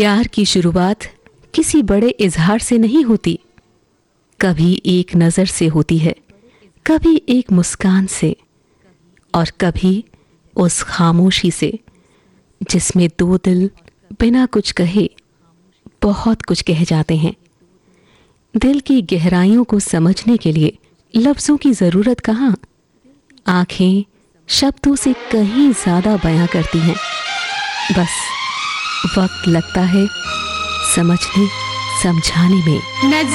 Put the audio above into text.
प्यार की शुरुआत किसी बड़े इजहार से नहीं होती, कभी एक नज़र से होती है, कभी एक मुस्कान से, और कभी उस खामोशी से जिसमें दो दिल बिना कुछ कहे बहुत कुछ कह जाते हैं। दिल की गहराइयों को समझने के लिए लफ्ज़ों की ज़रूरत कहाँ, आंखें शब्दों से कहीं ज़्यादा बयां करती हैं। बस वक्त लगता है समझने समझाने में।